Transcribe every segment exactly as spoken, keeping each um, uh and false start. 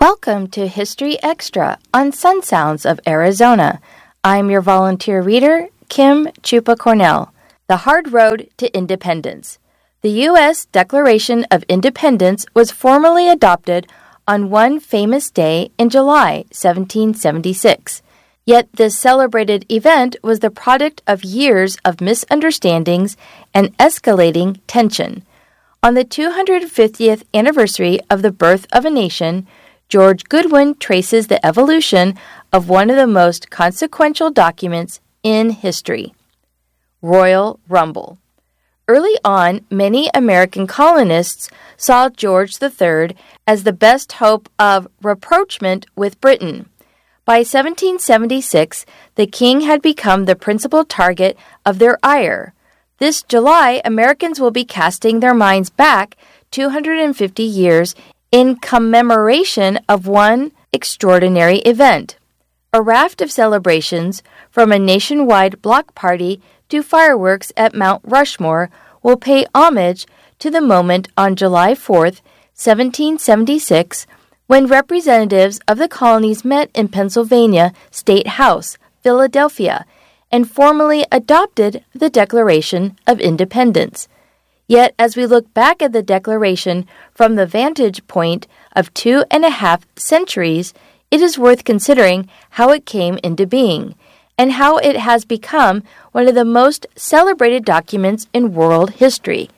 Welcome to History Extra on Sun Sounds of Arizona. I'm your volunteer reader, Kim Chupa Cornell. The Hard Road to Independence. The U S Declaration of Independence was formally adopted on one famous day in July seventeen seventy-six. Yet this celebrated event was the product of years of misunderstandings and escalating tension. On the two hundred fiftieth anniversary of the birth of a nation, George Goodwin traces the evolution of one of the most consequential documents in history. Royal Rumble. Early on, many American colonists saw George the Third as the best hope of rapprochement with Britain. By seventeen seventy-six, the king had become the principal target of their ire. This July, Americans will be casting their minds back two hundred fifty years in commemoration of one extraordinary event. A raft of celebrations, from a nationwide block party to fireworks at Mount Rushmore, will pay homage to the moment on July fourth, seventeen seventy-six, when representatives of the colonies met in Pennsylvania State House, Philadelphia, and formally adopted the Declaration of Independence. Yet, as we look back at the Declaration from the vantage point of two and a half centuries, it is worth considering how it came into being, and how it has become one of the most celebrated documents in world history.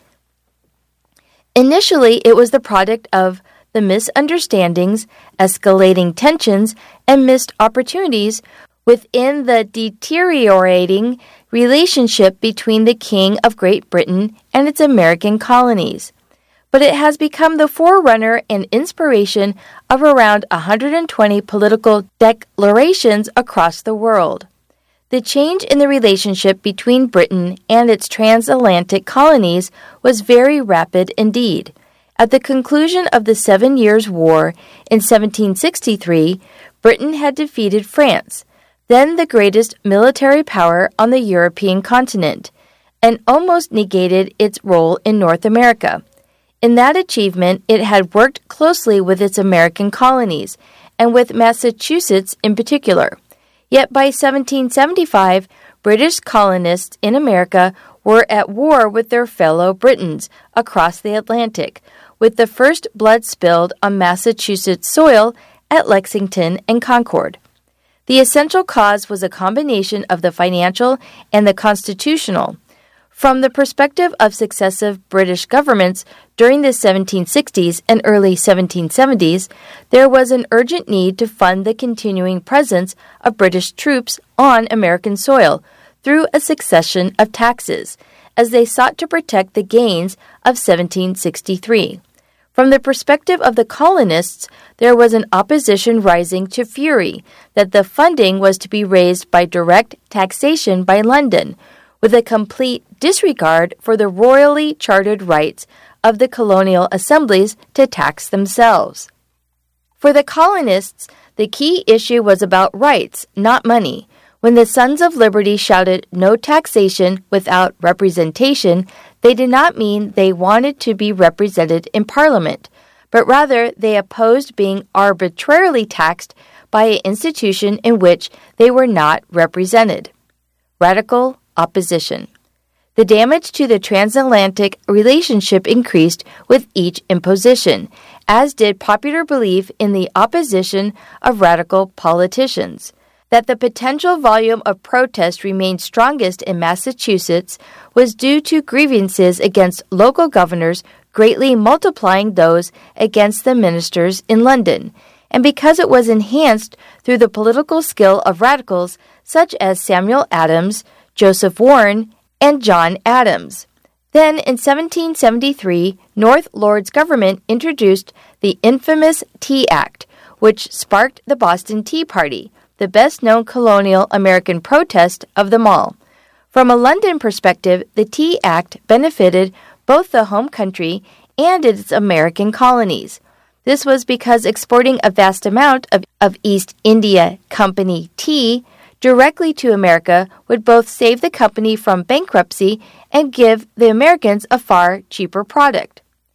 Initially, it was the product of the misunderstandings, escalating tensions, and missed opportunities within the deteriorating relationship between the King of Great Britain and its American colonies. But it has become the forerunner and inspiration of around one hundred twenty political declarations across the world. The change in the relationship between Britain and its transatlantic colonies was very rapid indeed. At the conclusion of the Seven Years' War in seventeen sixty-three, Britain had defeated France, then the greatest military power on the European continent, and almost negated its role in North America. In that achievement, it had worked closely with its American colonies, and with Massachusetts in particular. Yet by seventeen seventy-five, British colonists in America were at war with their fellow Britons across the Atlantic, with the first blood spilled on Massachusetts soil at Lexington and Concord. The essential cause was a combination of the financial and the constitutional. From the perspective of successive British governments during the seventeen sixties and early seventeen seventies, there was an urgent need to fund the continuing presence of British troops on American soil through a succession of taxes, as they sought to protect the gains of seventeen sixty-three. From the perspective of the colonists, there was an opposition rising to fury that the funding was to be raised by direct taxation by London, with a complete disregard for the royally chartered rights of the colonial assemblies to tax themselves. For the colonists, the key issue was about rights, not money. When the Sons of Liberty shouted no taxation without representation, they did not mean they wanted to be represented in Parliament, but rather they opposed being arbitrarily taxed by an institution in which they were not represented. Radical opposition. The damage to the transatlantic relationship increased with each imposition, as did popular belief in the opposition of radical politicians. That the potential volume of protest remained strongest in Massachusetts was due to grievances against local governors greatly multiplying those against the ministers in London, and because it was enhanced through the political skill of radicals such as Samuel Adams, Joseph Warren, and John Adams. Then, in seventeen seventy-three, North Lords government introduced the infamous Tea Act, which sparked the Boston Tea Party, the best-known colonial American protest of them all. From a London perspective, the Tea Act benefited both the home country and its American colonies. This was because exporting a vast amount of, of East India Company tea directly to America would both save the company from bankruptcy and give the Americans a far cheaper product.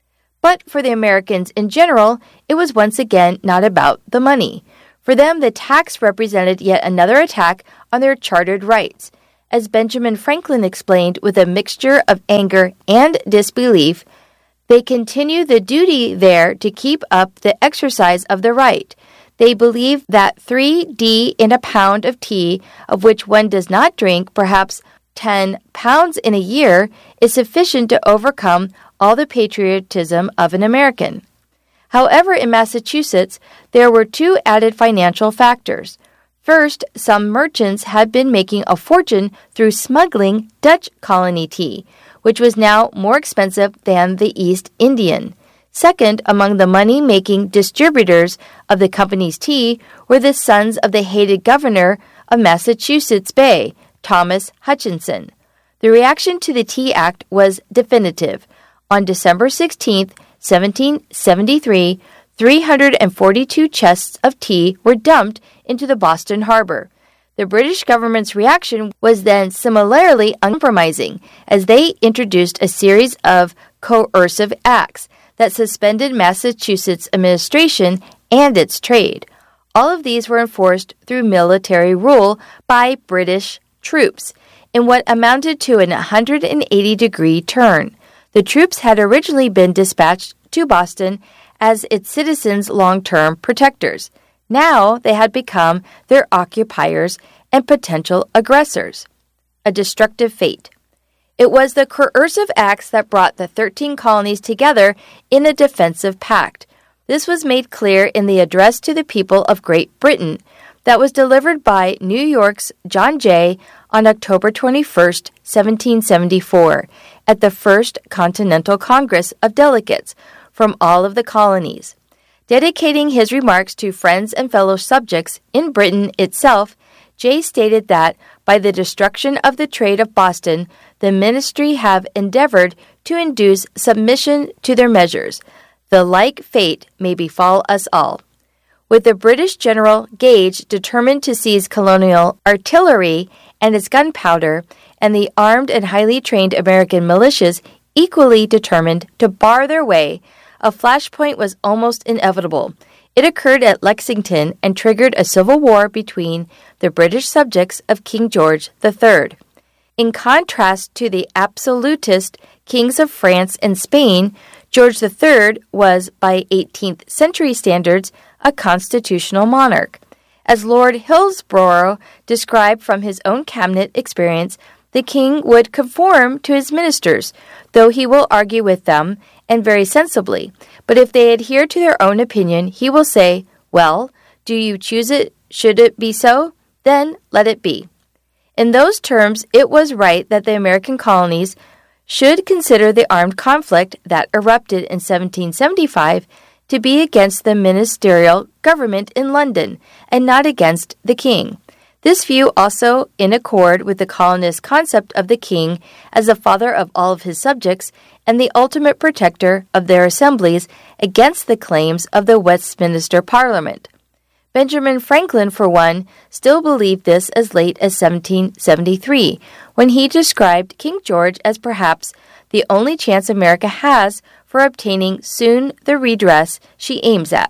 But for the Americans in general, it was once again not about the money. For them, the tax represented yet another attack on their chartered rights. As Benjamin Franklin explained with a mixture of anger and disbelief, they continue the duty there to keep up the exercise of the right. They believe that three D in a pound of tea, of which one does not drink perhaps ten pounds in a year, is sufficient to overcome all the patriotism of an American. However, in Massachusetts, there were two added financial factors. First, some merchants had been making a fortune through smuggling Dutch colony tea, which was now more expensive than the East Indian. Second, among the money-making distributors of the company's tea were the sons of the hated governor of Massachusetts Bay, Thomas Hutchinson. The reaction to the Tea Act was definitive. On December sixteenth, seventeen seventy-three, three hundred forty-two chests of tea were dumped into the Boston harbor. The British government's reaction was then similarly uncompromising, as they introduced a series of coercive acts that suspended Massachusetts' administration and its trade. All of these were enforced through military rule by British troops in what amounted to an one hundred eighty degree turn. The troops had originally been dispatched to Boston as its citizens' long-term protectors. Now they had become their occupiers and potential aggressors. A destructive fate. It was the coercive acts that brought the thirteen colonies together in a defensive pact. This was made clear in the address to the people of Great Britain that was delivered by New York's John Jay on October twenty-first, seventeen seventy-four, at the First Continental Congress of Delegates from all of the colonies. Dedicating his remarks to friends and fellow subjects in Britain itself, Jay stated that, by the destruction of the trade of Boston, the ministry have endeavored to induce submission to their measures. The like fate may befall us all. With the British General Gage determined to seize colonial artillery and its gunpowder, and the armed and highly trained American militias equally determined to bar their way, a flashpoint was almost inevitable. It occurred at Lexington and triggered a civil war between the British subjects of King George the Third. In contrast to the absolutist kings of France and Spain, George the Third was, by eighteenth century standards, a constitutional monarch. As Lord Hillsborough described from his own cabinet experience, the king would conform to his ministers, though he will argue with them, and very sensibly. But if they adhere to their own opinion, he will say, "Well, do you choose it? Should it be so? Then let it be." In those terms, it was right that the American colonies should consider the armed conflict that erupted in seventeen seventy-five to be against the ministerial government in London and not against the king. This view also in accord with the colonists' concept of the king as the father of all of his subjects and the ultimate protector of their assemblies against the claims of the Westminster Parliament. Benjamin Franklin, for one, still believed this as late as seventeen seventy-three, when he described King George as perhaps the only chance America has for obtaining soon the redress she aims at.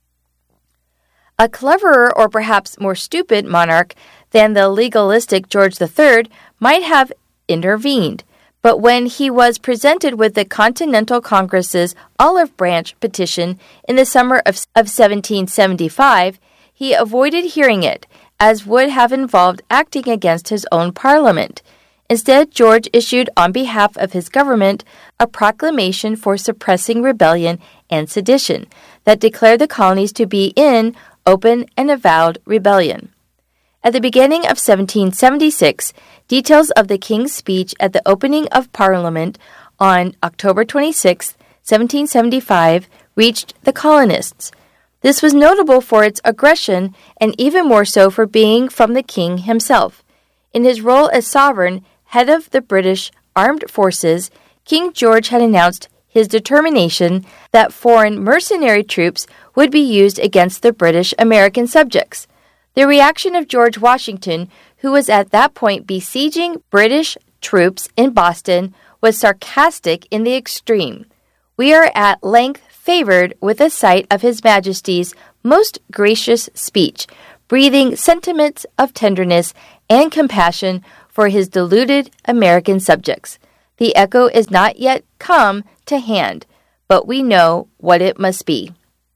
A cleverer or perhaps more stupid monarch than the legalistic George the Third might have intervened, but when he was presented with the Continental Congress's olive branch petition in the summer of, of seventeen seventy-five, he avoided hearing it, as would have involved acting against his own parliament. Instead, George issued on behalf of his government a proclamation for suppressing rebellion and sedition that declared the colonies to be in open and avowed rebellion. At the beginning of seventeen seventy-six, details of the King's speech at the opening of Parliament on October twenty-sixth, seventeen seventy-five, reached the colonists. This was notable for its aggression and even more so for being from the King himself. In his role as sovereign, head of the British armed forces, King George had announced his determination that foreign mercenary troops would be used against the British American subjects. The reaction of George Washington, who was at that point besieging British troops in Boston, was sarcastic in the extreme. we are at length favored with the sight of His Majesty's most gracious speech, breathing sentiments of tenderness and compassion for his deluded American subjects. The echo is not yet come to hand, but we know what it must be.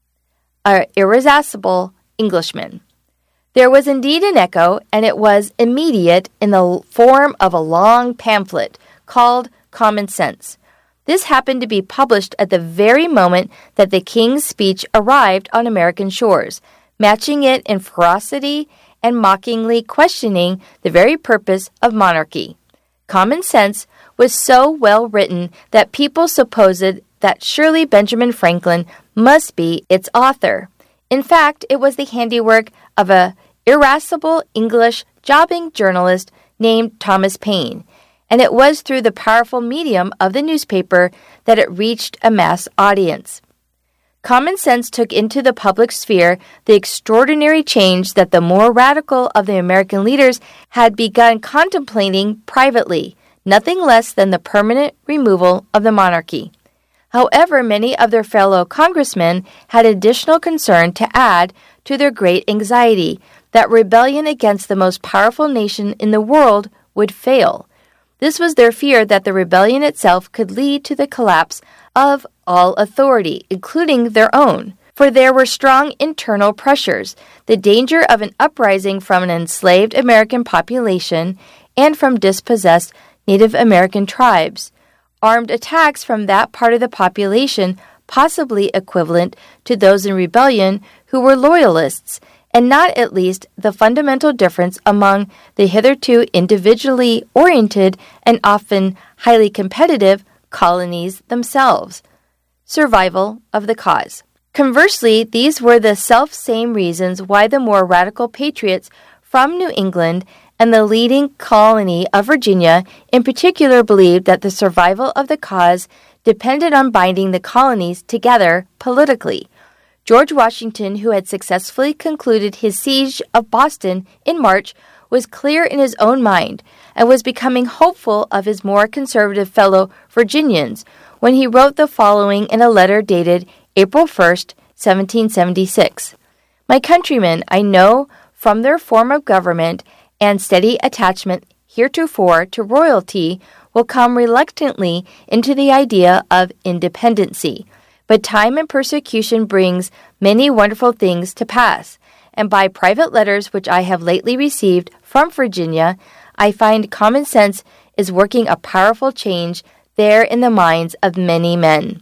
Our irresistible Englishman. There was indeed an echo, and it was immediate in the form of a long pamphlet called Common Sense. This happened to be published at the very moment that the King's speech arrived on American shores, matching it in ferocity and mockingly questioning the very purpose of monarchy. Common Sense was so well written that people supposed that surely Benjamin Franklin must be its author. In fact, it was the handiwork of a irascible English jobbing journalist named Thomas Paine, and it was through the powerful medium of the newspaper that it reached a mass audience. Common Sense took into the public sphere the extraordinary change that the more radical of the American leaders had begun contemplating privately, nothing less than the permanent removal of the monarchy. However, many of their fellow congressmen had additional concern to add to their great anxiety that rebellion against the most powerful nation in the world would fail. This was their fear that the rebellion itself could lead to the collapse of all authority, including their own. For there were strong internal pressures, the danger of an uprising from an enslaved American population and from dispossessed Native American tribes, armed attacks from that part of the population possibly equivalent to those in rebellion who were loyalists, and not at least the fundamental difference among the hitherto individually oriented and often highly competitive colonies themselves. Survival of the cause. Conversely, these were the self-same reasons why the more radical patriots from New England and the leading colony of Virginia in particular believed that the survival of the cause depended on binding the colonies together politically. George Washington, who had successfully concluded his siege of Boston in March, was clear in his own mind and was becoming hopeful of his more conservative fellow Virginians when he wrote the following in a letter dated April first, seventeen seventy-six. My countrymen, I know from their form of government and steady attachment heretofore to royalty, will come reluctantly into the idea of independency. But time and persecution brings many wonderful things to pass, and by private letters which I have lately received from Virginia, I find Common Sense is working a powerful change there in the minds of many men.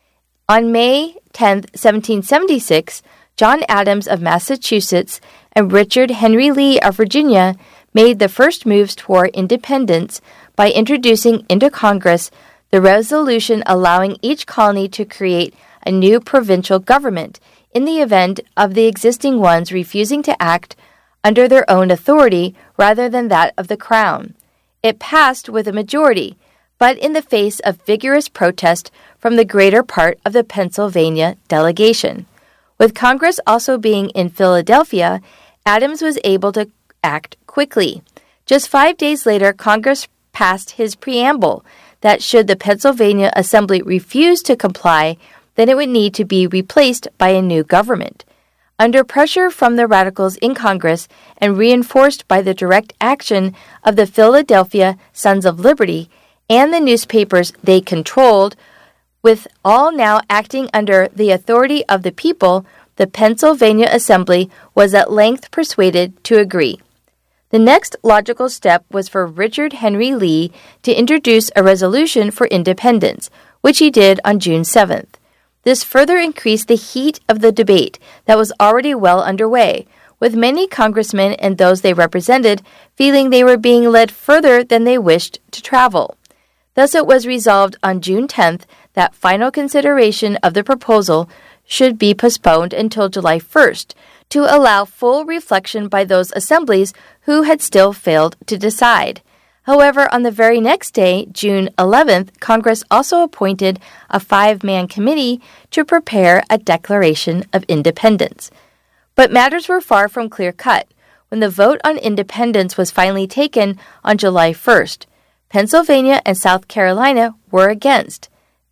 On May tenth, seventeen seventy-six, John Adams of Massachusetts and Richard Henry Lee of Virginia made the first moves toward independence by introducing into Congress the resolution allowing each colony to create a new provincial government in the event of the existing ones refusing to act under their own authority rather than that of the Crown. It passed with a majority, but in the face of vigorous protest from the greater part of the Pennsylvania delegation. With Congress also being in Philadelphia, Adams was able to act quickly. Just five days later, Congress passed his preamble that should the Pennsylvania Assembly refuse to comply, then it would need to be replaced by a new government. Under pressure from the radicals in Congress and reinforced by the direct action of the Philadelphia Sons of Liberty and the newspapers they controlled, with all now acting under the authority of the people, the Pennsylvania Assembly was at length persuaded to agree. The next logical step was for Richard Henry Lee to introduce a resolution for independence, which he did on June seventh. This further increased the heat of the debate that was already well underway, with many congressmen and those they represented feeling they were being led further than they wished to travel. Thus it was resolved on June tenth that final consideration of the proposal should be postponed until July first, to allow full reflection by those assemblies who had still failed to decide. However, on the very next day, June eleventh, Congress also appointed a five-man committee to prepare a Declaration of Independence. But matters were far from clear-cut. When the vote on independence was finally taken on July first, Pennsylvania and South Carolina were against.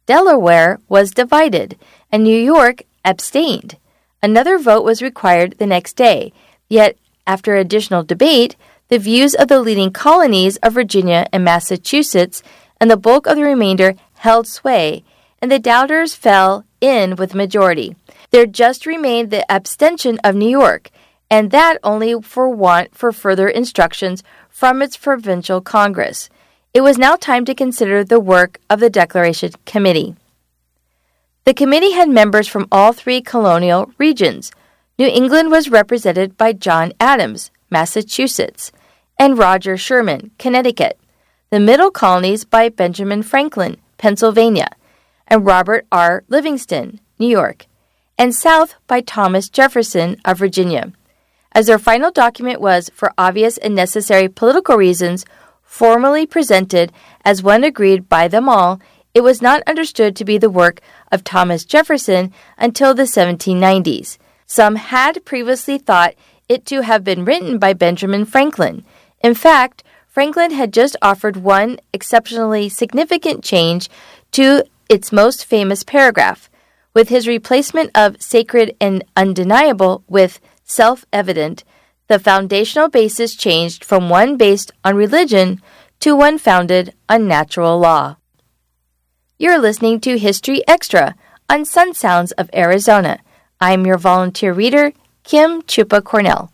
Delaware was divided, and New York abstained. Another vote was required the next day, yet after additional debate, the views of the leading colonies of Virginia and Massachusetts and the bulk of the remainder held sway, and the doubters fell in with the majority. There just remained the abstention of New York, and that only for want for further instructions from its provincial Congress. It was now time to consider the work of the Declaration Committee. The committee had members from all three colonial regions. New England was represented by John Adams, Massachusetts, and Roger Sherman, Connecticut. The middle colonies by Benjamin Franklin, Pennsylvania, and Robert R. Livingston, New York, and south by Thomas Jefferson of Virginia. As their final document was, for obvious and necessary political reasons, formally presented as one agreed by them all, it was not understood to be the work of Thomas Jefferson until the seventeen nineties. Some had previously thought it to have been written by Benjamin Franklin. In fact, Franklin had just offered one exceptionally significant change to its most famous paragraph, with his replacement of sacred and undeniable with self-evident. The foundational basis changed from one based on religion to one founded on natural law. You're listening to History Extra on Sun Sounds of Arizona. I'm your volunteer reader, Kim Chupa Cornell.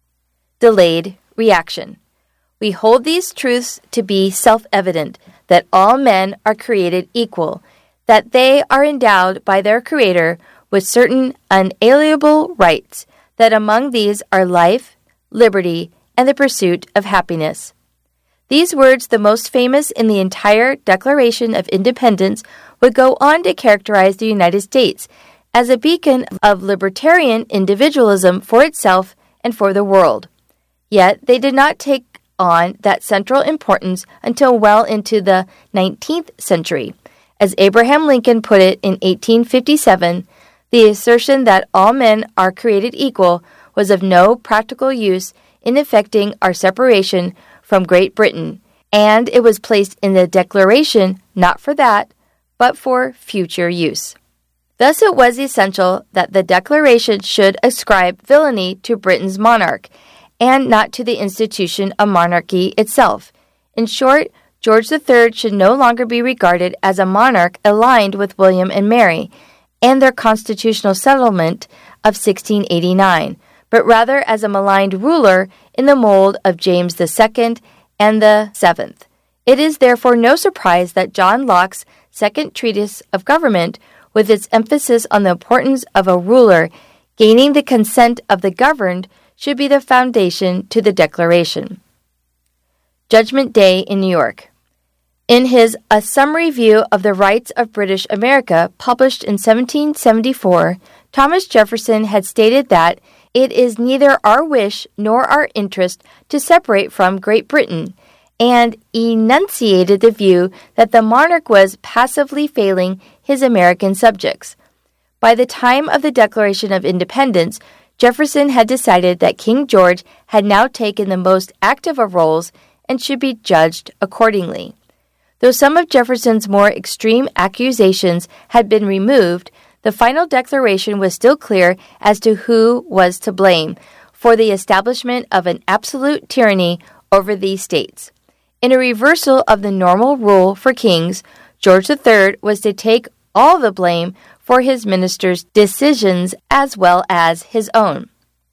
Delayed reaction. We hold these truths to be self-evident, that all men are created equal, that they are endowed by their Creator with certain unalienable rights, that among these are life, liberty, and the pursuit of happiness. These words, the most famous in the entire Declaration of Independence, would go on to characterize the United States as a beacon of libertarian individualism for itself and for the world. Yet they did not take on that central importance until well into the nineteenth century. As Abraham Lincoln put it in eighteen fifty-seven, the assertion that all men are created equal was of no practical use in effecting our separation from Great Britain, and it was placed in the Declaration not for that, but for future use. Thus it was essential that the Declaration should ascribe villainy to Britain's monarch, and not to the institution of monarchy itself. In short, George the Third should no longer be regarded as a monarch aligned with William and Mary and their constitutional settlement of sixteen eighty-nine, but rather as a maligned ruler in the mold of James the Second and the Seventh. It is therefore no surprise that John Locke's Second Treatise of Government, with its emphasis on the importance of a ruler gaining the consent of the governed, should be the foundation to the Declaration. Judgment Day in New York. In his A Summary View of the Rights of British America, published in seventeen seventy-four, Thomas Jefferson had stated that it is neither our wish nor our interest to separate from Great Britain, and enunciated the view that the monarch was passively failing his American subjects. By the time of the Declaration of Independence, Jefferson had decided that King George had now taken the most active of roles and should be judged accordingly. Though some of Jefferson's more extreme accusations had been removed, the final declaration was still clear as to who was to blame for the establishment of an absolute tyranny over these states. In a reversal of the normal rule for kings, George the Third was to take all the blame for his ministers' decisions as well as his own.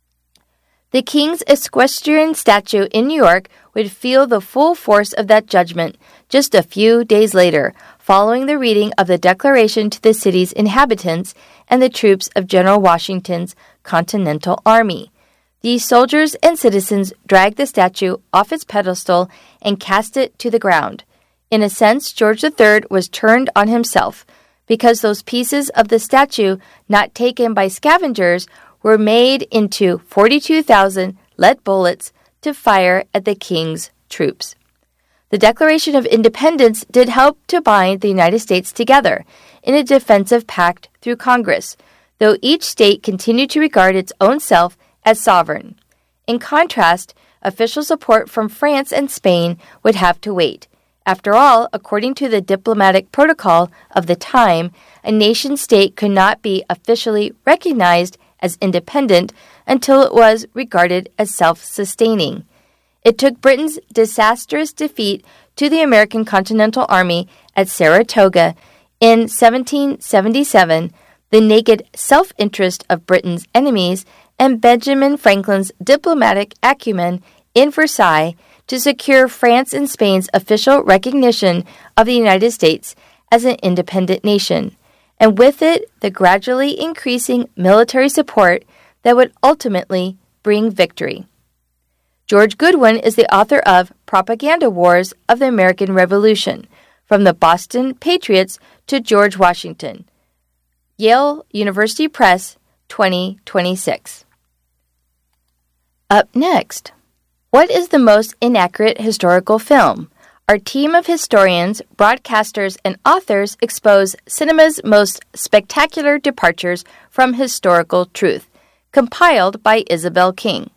The King's equestrian statue in New York would feel the full force of that judgment just a few days later, following the reading of the Declaration to the city's inhabitants and the troops of General Washington's Continental Army. These soldiers and citizens dragged the statue off its pedestal and cast it to the ground. In a sense, George the Third was turned on himself, because those pieces of the statue not taken by scavengers were made into forty-two thousand lead bullets to fire at the king's troops. The Declaration of Independence did help to bind the United States together in a defensive pact through Congress, though each state continued to regard its own self as sovereign. In contrast, official support from France and Spain would have to wait, After all, according to the diplomatic protocol of the time, a nation-state could not be officially recognized as independent until it was regarded as self-sustaining. It took Britain's disastrous defeat to the American Continental Army at Saratoga in seventeen seventy-seven, the naked self-interest of Britain's enemies, and Benjamin Franklin's diplomatic acumen in Versailles to secure France and Spain's official recognition of the United States as an independent nation, and with it, the gradually increasing military support that would ultimately bring victory. George Goodwin is the author of Propaganda Wars of the American Revolution, From the Boston Patriots to George Washington. Yale University Press, twenty twenty-six. Up next, what is the most inaccurate historical film? Our team of historians, broadcasters, and authors expose cinema's most spectacular departures from historical truth, compiled by Isabel King.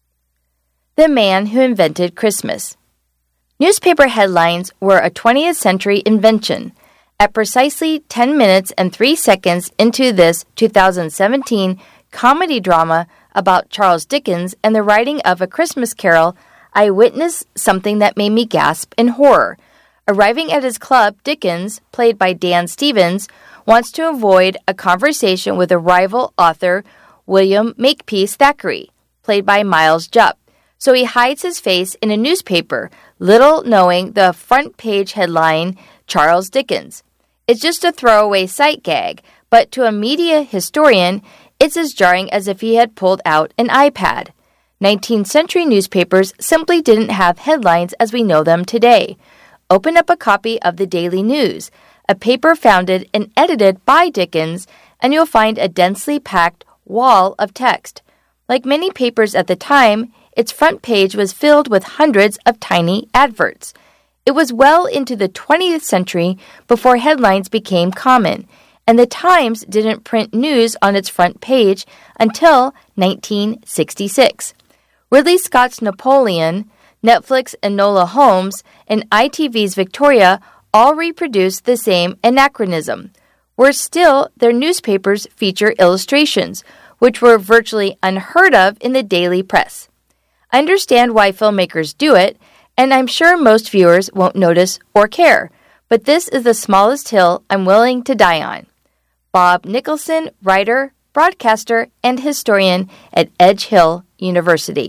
The Man Who Invented Christmas. Newspaper headlines were a twentieth century invention. At precisely ten minutes and three seconds into this two thousand seventeen comedy drama about Charles Dickens and the writing of A Christmas Carol, I witnessed something that made me gasp in horror. Arriving at his club, Dickens, played by Dan Stevens, wants to avoid a conversation with a rival author, William Makepeace Thackeray, played by Miles Jupp. So he hides his face in a newspaper, little knowing the front page headline, Charles Dickens. It's just a throwaway sight gag, but to a media historian, it's as jarring as if he had pulled out an iPad. nineteenth century newspapers simply didn't have headlines as we know them today. Open up a copy of the Daily News, a paper founded and edited by Dickens, and you'll find a densely packed wall of text. Like many papers at the time, its front page was filled with hundreds of tiny adverts. It was well into the twentieth century before headlines became common, and the Times didn't print news on its front page until nineteen sixty-six. Ridley Scott's Napoleon, Netflix Enola Holmes, and I T V's Victoria all reproduced the same anachronism. Worse still, their newspapers feature illustrations, which were virtually unheard of in the daily press. I understand why filmmakers do it, and I'm sure most viewers won't notice or care, but this is the smallest hill I'm willing to die on. Bob Nicholson, writer, broadcaster, and historian at Edge Hill University.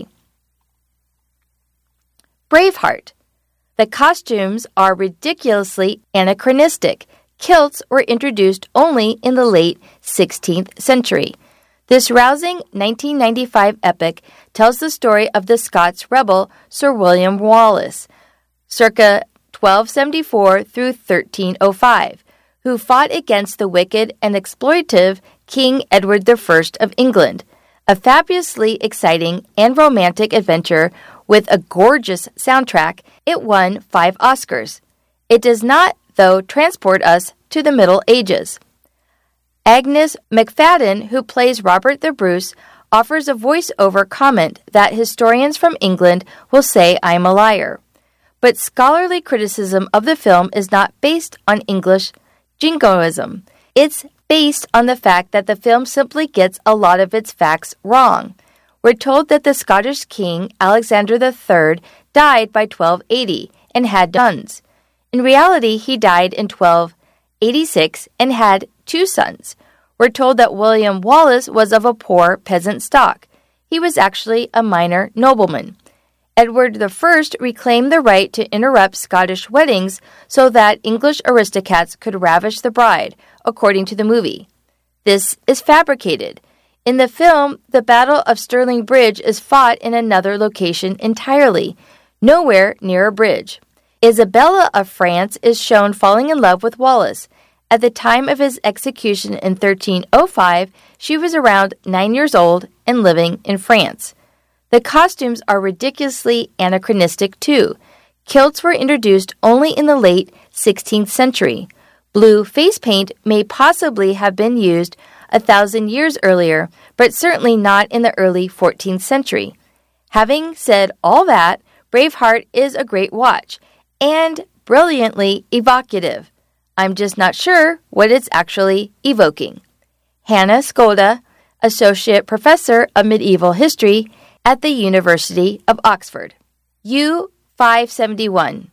Braveheart. The costumes are ridiculously anachronistic. Kilts were introduced only in the late sixteenth century. This rousing nineteen ninety-five epic tells the story of the Scots rebel Sir William Wallace, circa twelve seventy-four through thirteen oh five, who fought against the wicked and exploitative King Edward the First of England. A fabulously exciting and romantic adventure with a gorgeous soundtrack, it won five Oscars. It does not, though, transport us to the Middle Ages. Agnes McFadden, who plays Robert the Bruce, offers a voice-over comment that historians from England will say I'm a liar. But scholarly criticism of the film is not based on English jingoism. It's based on the fact that the film simply gets a lot of its facts wrong. We're told that the Scottish king, Alexander the Third, died by twelve eighty and had sons. In reality, he died in twelve eighty-six and had two sons. We're told that William Wallace was of a poor peasant stock. He was actually a minor nobleman. Edward the First reclaimed the right to interrupt Scottish weddings so that English aristocrats could ravish the bride, according to the movie. This is fabricated. In the film, the Battle of Stirling Bridge is fought in another location entirely, nowhere near a bridge. Isabella of France is shown falling in love with Wallace. At the time of his execution in thirteen oh five, she was around nine years old and living in France. The costumes are ridiculously anachronistic, too. Kilts were introduced only in the late sixteenth century. Blue face paint may possibly have been used a thousand years earlier, but certainly not in the early fourteenth century. Having said all that, Braveheart is a great watch, and brilliantly evocative. I'm just not sure what it's actually evoking. Hannah Skolda, Associate Professor of Medieval History at the University of Oxford. U five seventy-one.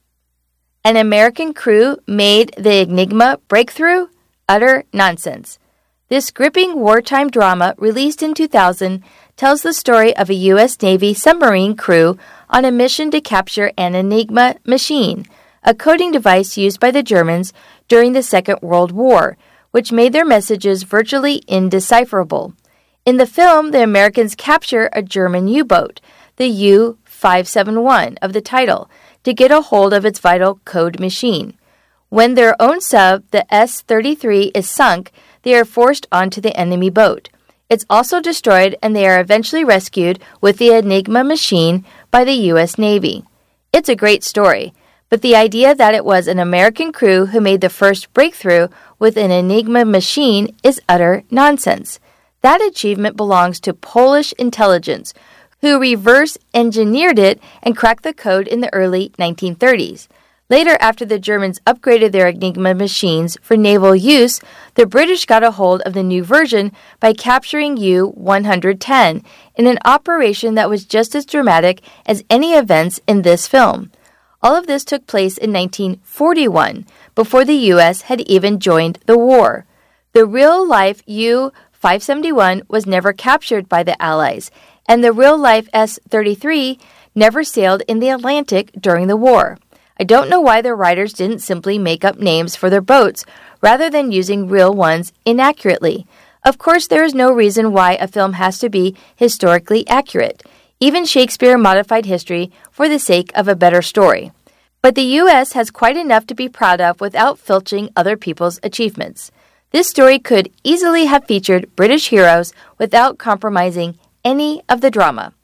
An American crew made the Enigma breakthrough? Utter nonsense. This gripping wartime drama, released in two thousand, tells the story of a U S Navy submarine crew on a mission to capture an Enigma machine, a coding device used by the Germans during the Second World War, which made their messages virtually indecipherable. In the film, the Americans capture a German U-boat, the U five seventy-one of the title, to get a hold of its vital code machine. When their own sub, the S thirty-three, is sunk, they are forced onto the enemy boat. It's also destroyed, and they are eventually rescued with the Enigma machine by the U S Navy. It's a great story, but the idea that it was an American crew who made the first breakthrough with an Enigma machine is utter nonsense. That achievement belongs to Polish intelligence, who reverse engineered it and cracked the code in the early nineteen thirties. Later, after the Germans upgraded their Enigma machines for naval use, the British got a hold of the new version by capturing U one ten in an operation that was just as dramatic as any events in this film. All of this took place in nineteen forty-one, before the U S had even joined the war. The real-life U five seventy-one was never captured by the Allies, and the real-life S thirty-three never sailed in the Atlantic during the war. I don't know why the writers didn't simply make up names for their boats rather than using real ones inaccurately. Of course, there is no reason why a film has to be historically accurate. Even Shakespeare modified history for the sake of a better story. But the U S has quite enough to be proud of without filching other people's achievements. This story could easily have featured British heroes without compromising any of the drama.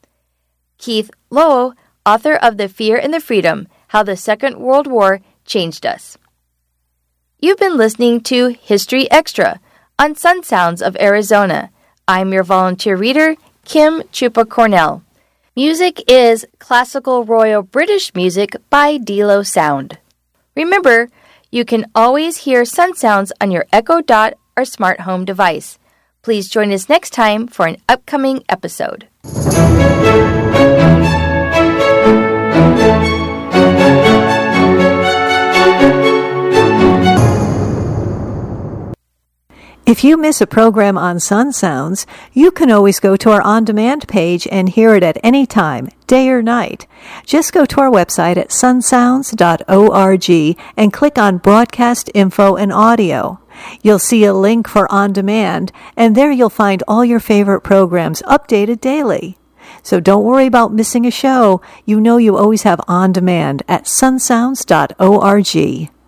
Keith Lowe, author of The Fear and the Freedom, How the Second World War Changed Us. You've been listening to History Extra on Sun Sounds of Arizona. I'm your volunteer reader, Kim Chupa Cornell. Music is Classical Royal British Music by Delo Sound. Remember, you can always hear Sun Sounds on your Echo Dot or smart home device. Please join us next time for an upcoming episode. If you miss a program on Sun Sounds, you can always go to our on-demand page and hear it at any time, day or night. Just go to our website at sun sounds dot org and click on Broadcast Info and Audio. You'll see a link for On Demand, and there you'll find all your favorite programs updated daily. So don't worry about missing a show. You know you always have On Demand at sun sounds dot org.